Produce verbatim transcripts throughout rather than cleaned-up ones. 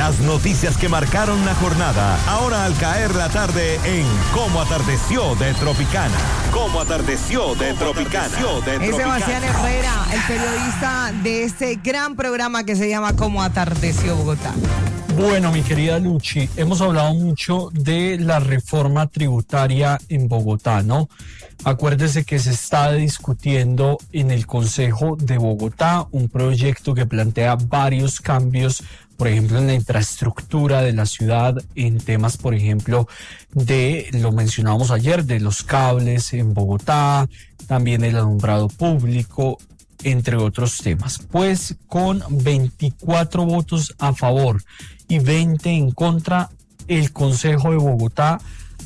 Las noticias que marcaron la jornada, ahora al caer la tarde en Cómo Atardeció de Tropicana. Cómo Atardeció de Tropicana. Es Sebastián Herrera, el periodista de este gran programa que se llama Cómo Atardeció Bogotá. Bueno, mi querida Luchi, hemos hablado mucho de la reforma tributaria en Bogotá, ¿no? Acuérdese que se está discutiendo en el Consejo de Bogotá un proyecto que plantea varios cambios, por ejemplo, en la infraestructura de la ciudad, en temas, por ejemplo, de, lo mencionábamos ayer, de los cables en Bogotá, también el alumbrado público, entre otros temas. Pues con veinticuatro votos a favor y veinte en contra, el Consejo de Bogotá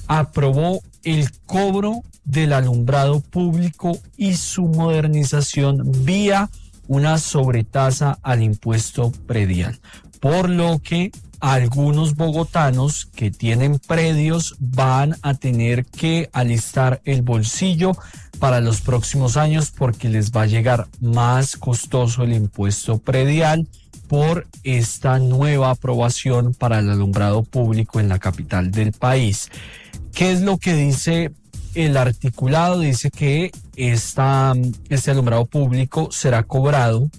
aprobó el cobro del alumbrado público y su modernización vía una sobretasa al impuesto predial, por lo que algunos bogotanos que tienen predios van a tener que alistar el bolsillo para los próximos años porque les va a llegar más costoso el impuesto predial por esta nueva aprobación para el alumbrado público en la capital del país. ¿Qué es lo que dice el articulado? Dice que esta, este alumbrado público será cobrado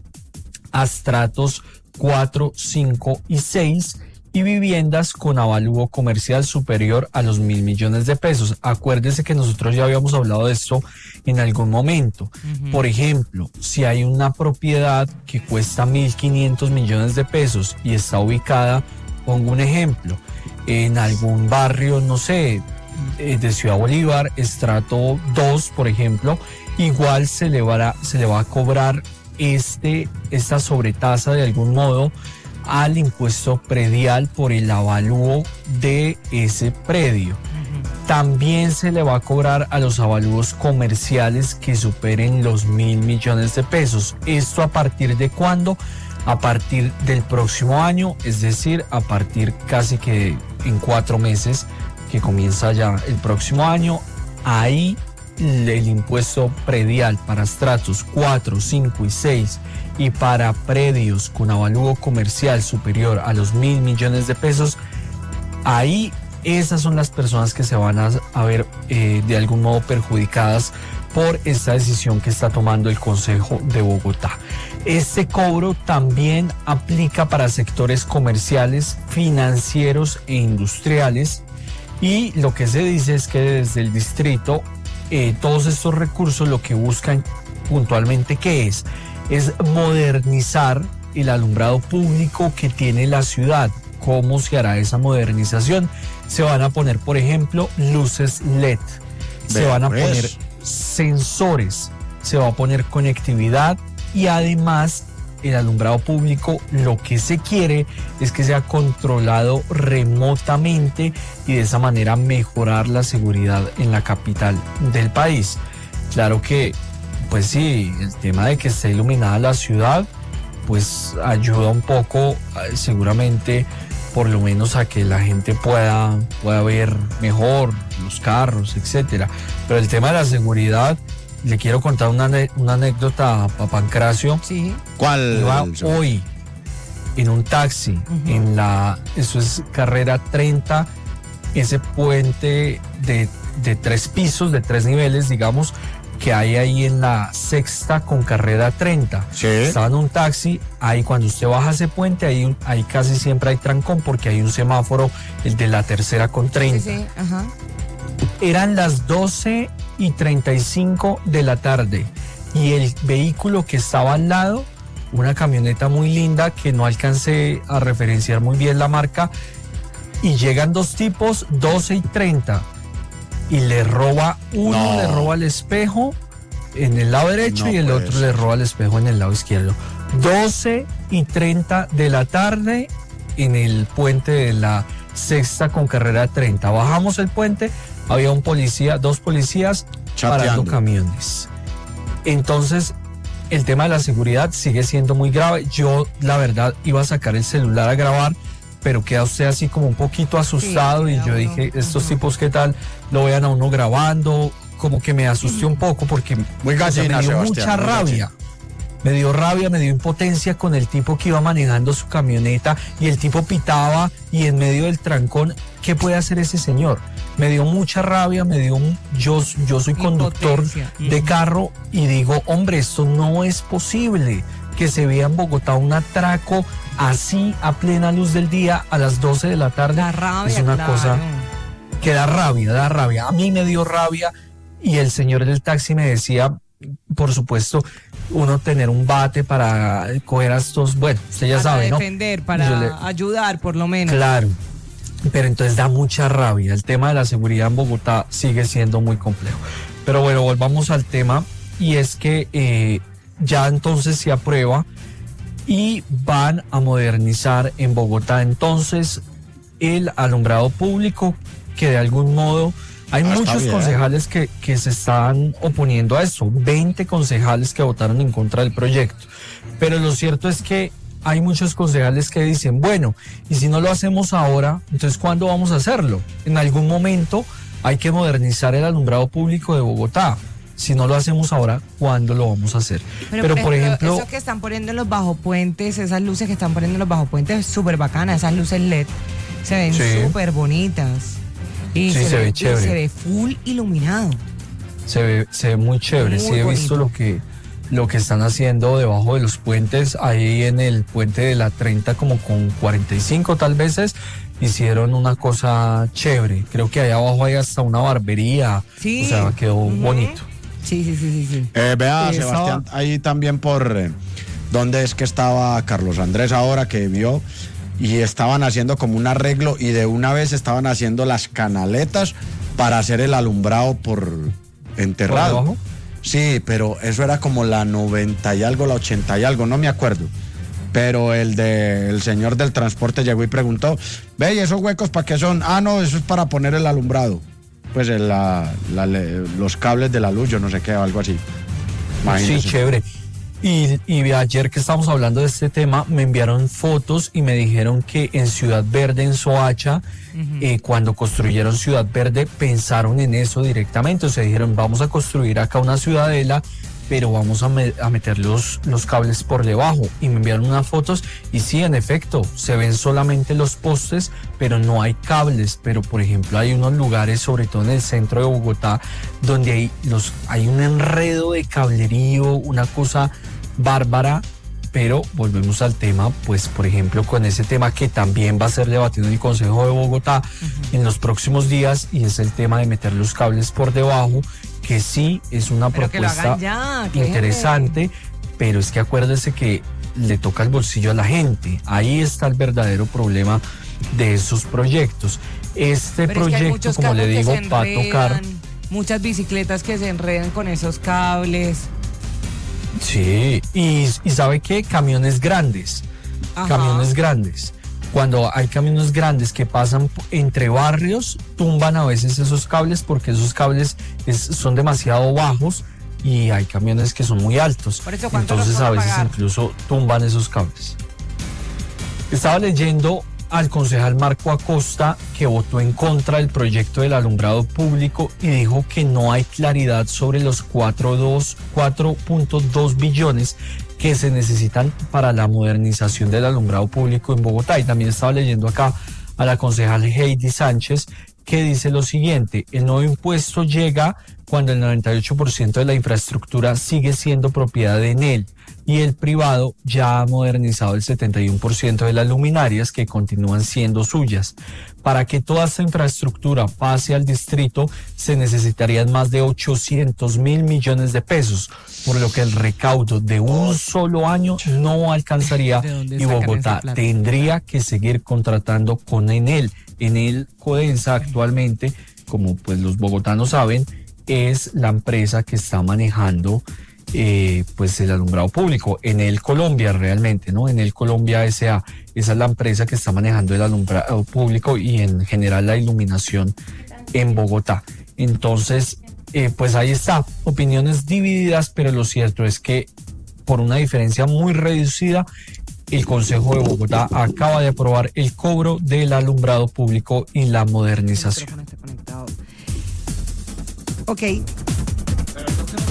a estratos cuatro, cinco y seis y viviendas con avalúo comercial superior a los mil millones de pesos. Acuérdese que nosotros ya habíamos hablado de esto en algún momento. Uh-huh. Por ejemplo, si hay una propiedad que cuesta mil quinientos millones de pesos y está ubicada, pongo un ejemplo, en algún barrio, no sé, de Ciudad Bolívar, estrato dos, por ejemplo, igual se le va a, se le va a cobrar este, esta sobretasa de algún modo al impuesto predial por el avalúo de ese predio. Uh-huh. También se le va a cobrar a los avalúos comerciales que superen los mil millones de pesos. ¿Esto a partir de cuándo? A partir del próximo año, es decir, a partir casi que en cuatro meses, que comienza ya el próximo año. Ahí el impuesto predial para estratos cuatro, cinco y seis y para predios con avalúo comercial superior a los mil millones de pesos, ahí esas son las personas que se van a, a ver eh, de algún modo perjudicadas por esta decisión que está tomando el Consejo de Bogotá. Este cobro también aplica para sectores comerciales, financieros e industriales, y lo que se dice es que desde el distrito eh, todos estos recursos lo que buscan puntualmente, ¿qué es? Es modernizar el alumbrado público que tiene la ciudad. ¿Cómo se hará esa modernización? Se van a poner, por ejemplo, luces L E D, se van a poner sensores, se va a poner conectividad y además el alumbrado público lo que se quiere es que sea controlado remotamente y de esa manera mejorar la seguridad en la capital del país. Claro que, pues sí, el tema de que esté iluminada la ciudad, pues ayuda un poco, seguramente, por lo menos a que la gente pueda, pueda ver mejor los carros, etcétera. Pero el tema de la seguridad, le quiero contar una, una anécdota a Pancracio. Sí. ¿Cuál? Iba hoy en un taxi, uh-huh. en la, eso es carrera treinta, ese puente de, de tres pisos, de tres niveles, digamos, que hay ahí en la sexta con carrera treinta. Sí. Estaba en un taxi, ahí cuando usted baja ese puente, ahí, ahí casi siempre hay trancón porque hay un semáforo, el de la tercera con treinta. Sí, sí. Ajá. Eran las doce y treinta y cinco de la tarde y el vehículo que estaba al lado, una camioneta muy linda que no alcancé a referenciar muy bien la marca, y llegan dos tipos, doce y treinta, y le roba, uno no. le roba el espejo en el lado derecho no, y el pues. otro le roba el espejo en el lado izquierdo. doce y treinta de la tarde en el puente de la sexta con carrera treinta. Bajamos el puente, había un policía, dos policías Chapeando. parando camiones. Entonces, el tema de la seguridad sigue siendo muy grave. Yo, la verdad, iba a sacar el celular a grabar, pero queda usted así como un poquito asustado, sí, y yo uno. dije, estos uh-huh. tipos, ¿qué tal? Lo vean a uno grabando, como que me asusté un poco porque muy gallina, o sea, me dio Sebastián, mucha rabia. me dio rabia, me dio impotencia con el tipo que iba manejando su camioneta y el tipo pitaba y en medio del trancón, ¿qué puede hacer ese señor? Me dio mucha rabia, me dio un, yo, yo soy conductor de carro y digo, hombre, esto no es posible que se vea en Bogotá un atraco así a plena luz del día a las doce de la tarde. Da rabia, es una claro. cosa que da rabia, da rabia. A mí me dio rabia y el señor del taxi me decía, por supuesto, uno tener un bate para coger a estos, bueno, usted ya para sabe, ¿no? Para defender, para le, ayudar por lo menos. Claro, pero entonces da mucha rabia. El tema de la seguridad en Bogotá sigue siendo muy complejo. Pero bueno, volvamos al tema y es que eh, ya entonces se aprueba y van a modernizar en Bogotá entonces el alumbrado público, que de algún modo hay ah, muchos concejales que, que se están oponiendo a eso, veinte concejales que votaron en contra del proyecto, pero lo cierto es que hay muchos concejales que dicen, bueno, y si no lo hacemos ahora, entonces ¿cuándo vamos a hacerlo? En algún momento hay que modernizar el alumbrado público de Bogotá. Si no lo hacemos ahora, ¿cuándo lo vamos a hacer? Pero, Pero por ejemplo, eso que están poniendo en los bajopuentes, esas luces que están poniendo en los bajopuentes, es súper bacana, esas luces L E D se ven súper sí. bonitas. Y sí, se, se ve, ve chévere. Se ve full iluminado. Se ve, se ve muy chévere. Muy sí, he bonito. visto lo que, lo que están haciendo debajo de los puentes, ahí en el puente de la treinta, como con cuarenta y cinco tal veces, hicieron una cosa chévere. Creo que ahí abajo hay hasta una barbería. Sí. O sea, quedó uh-huh. bonito. Sí, sí, sí, sí. sí. Eh, vea, Eso. Sebastián, ahí también por eh, dónde es que estaba Carlos Andrés ahora que vio. Y estaban haciendo como un arreglo y de una vez estaban haciendo las canaletas para hacer el alumbrado por enterrado. ¿Por abajo? Sí, pero eso era como la noventa y algo, la ochenta y algo, no me acuerdo. Pero el de el señor del transporte llegó y preguntó, ve, ¿y esos huecos para qué son? Ah, no, eso es para poner el alumbrado. Pues el, la, la, los cables de la luz, yo no sé qué, algo así. Imagínese. Sí, chévere. Y, y ayer que estábamos hablando de este tema, me enviaron fotos y me dijeron que en Ciudad Verde, en Soacha, uh-huh. eh, cuando construyeron Ciudad Verde, pensaron en eso directamente. O sea, dijeron, vamos a construir acá una ciudadela, pero vamos a, me, a meter los, los cables por debajo. Y me enviaron unas fotos y sí, en efecto, se ven solamente los postes, pero no hay cables. Pero, por ejemplo, hay unos lugares, sobre todo en el centro de Bogotá, donde hay, los, hay un enredo de cablerío, una cosa bárbara. Pero volvemos al tema, pues, por ejemplo, con ese tema que también va a ser debatido en el Consejo de Bogotá uh-huh. en los próximos días, y es el tema de meter los cables por debajo, que sí es una pero propuesta ya, interesante, gente. Pero es que acuérdese que le toca el bolsillo a la gente. Ahí está el verdadero problema de esos proyectos. Este pero proyecto, es que como le digo, va a tocar... Muchas bicicletas que se enredan con esos cables. Sí, y, y ¿sabe qué? Camiones grandes, Ajá. camiones grandes. Cuando hay camiones grandes que pasan entre barrios, tumban a veces esos cables porque esos cables es, son demasiado bajos y hay camiones que son muy altos. Por eso, entonces a veces pagar? incluso tumban esos cables. Estaba leyendo al concejal Marco Acosta, que votó en contra del proyecto del alumbrado público y dijo que no hay claridad sobre los cuatro punto dos billones que se necesitan para la modernización del alumbrado público en Bogotá. Y también estaba leyendo acá a la concejal Heidi Sánchez, que dice lo siguiente: el nuevo impuesto llega cuando el noventa y ocho por ciento de la infraestructura sigue siendo propiedad de Enel y el privado ya ha modernizado el setenta y uno por ciento de las luminarias que continúan siendo suyas. Para que toda esta infraestructura pase al distrito se necesitarían más de ochocientos mil millones de pesos, por lo que el recaudo de un solo año no alcanzaría y Bogotá tendría que seguir contratando con Enel. Enel Codensa actualmente, como pues los bogotanos saben, es la empresa que está manejando eh, pues el alumbrado público. Enel Colombia realmente, ¿no? Enel Colombia S A, esa es la empresa que está manejando el alumbrado público y en general la iluminación en Bogotá. Entonces, eh, pues ahí está, opiniones divididas, pero lo cierto es que por una diferencia muy reducida, el Consejo de Bogotá acaba de aprobar el cobro del alumbrado público y la modernización. Ok.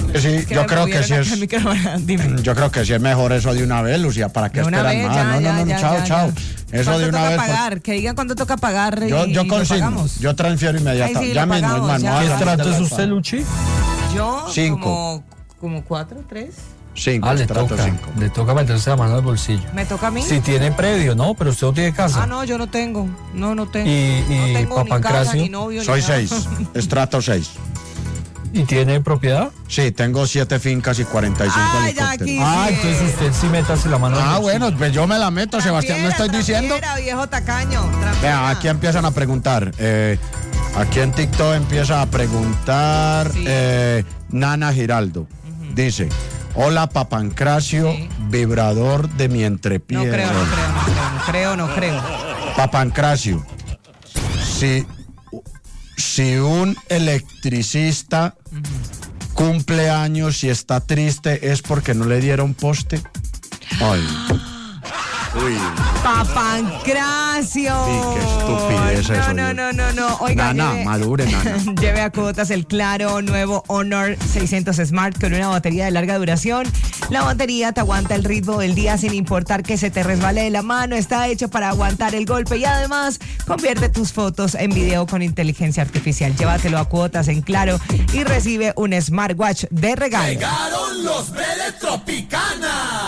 Sí, Que yo me creo que movieron sí acá es. el micrófono. Dime. Yo creo que sí es mejor eso de una vez, Lucía, ¿para qué De una esperan vez, más? ya, no, ya, no, no, ya, chao, ya, chao. ya. Eso de ¿Cuánto una toca vez. pagar? Que digan cuánto toca pagar y, Yo, yo y lo consigno, pagamos. yo transfiero inmediatamente. Ay, sí, ya lo mismo, pagamos, hermano. ya. no ¿Qué hagas estrato de es la usted, paz. Luchi? Yo Cinco. como, como cuatro, tres. Cinco, Ah, le estrato toca. cinco. Le toca meterse la mano al bolsillo. ¿Me toca a mí? Si tiene predio, ¿no? Pero usted no tiene casa. Ah, no, yo no tengo. No, no tengo. Y- y no tengo ni casa, Papancracio. ni novio, Soy ni nada. seis, estrato seis. ¿Y tiene propiedad? Sí, tengo siete fincas y cuarenta y cinco Ay, ya helicópteros. aquí. Ah, sí. entonces usted sí métase la mano al Ah, bolsillo. bueno, pues yo me la meto, Sebastián, ¿no estoy diciendo? Trampiera, viejo tacaño. Vea, trampiera. aquí empiezan a preguntar. eh, aquí en TikTok empieza a preguntar Sí. eh, Nana Giraldo. Dice, hola Papancracio, Sí. vibrador de mi No entrepié. creo, no creo, no creo, no creo, no creo. Papancracio, si, si un electricista cumple años y está triste, ¿es porque no le dieron poste? Ay. Uy. Papancracio. Sí, qué estupidez no, eso, No, yo. no, no, no. Oiga, Nana, lleve- madure, Nana. Lleve a cuotas el Claro nuevo Honor seiscientos Smart con una batería de larga duración. La batería te aguanta el ritmo del día sin importar que se te resbale de la mano. Está hecho para aguantar el golpe y además convierte tus fotos en video con inteligencia artificial. Llévatelo a cuotas en Claro y recibe un smartwatch de regalo. Llegaron los Vélez Tropicana.